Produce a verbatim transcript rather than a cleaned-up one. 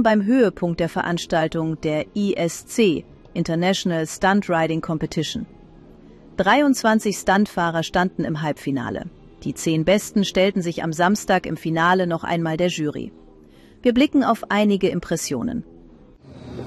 waren beim Höhepunkt der Veranstaltung, der I S C, International Stunt Riding Competition. dreiundzwanzig Stuntfahrer standen im Halbfinale. Die zehn Besten stellten sich am Samstag im Finale noch einmal der Jury. Wir blicken auf einige Impressionen.